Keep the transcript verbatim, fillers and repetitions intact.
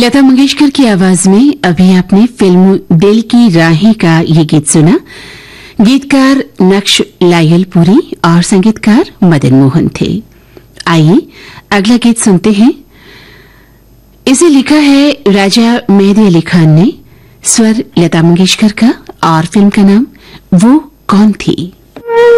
लता मंगेशकर की आवाज में अभी आपने फिल्म दिल की राहें का ये गीत सुना। गीतकार नक्श लायलपुरी और संगीतकार मदन मोहन थे। आइए अगला गीत सुनते हैं। इसे लिखा है राजा मेहदी अली खान ने, स्वर लता मंगेशकर का और फिल्म का नाम वो कौन थी।